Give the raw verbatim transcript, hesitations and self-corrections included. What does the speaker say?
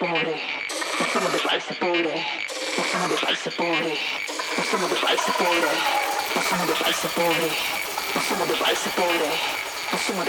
pobre, consumo de país pobre, consumo de país pobre, consumo de país pobre, consumo de país pobre, consumo de país pobre, consumo